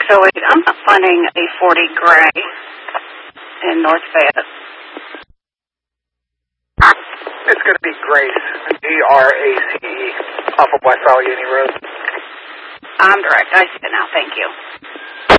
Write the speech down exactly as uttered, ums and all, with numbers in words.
six oh eight. I'm not finding a forty gray in North Fayette. It's going to be Grace, G R A C E, off of West Allegheny Road. I'm direct. I see it now. Thank you.